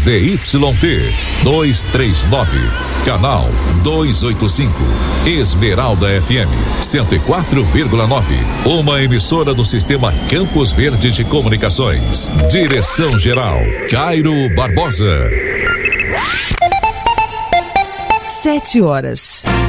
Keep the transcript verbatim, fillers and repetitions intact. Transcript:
Z Y T duzentos e trinta e nove, canal duzentos e oitenta e cinco, Esmeralda F M cento e quatro vírgula nove, uma emissora do sistema Campos Verde de Comunicações. Direção geral Cairo Barbosa. Sete horas.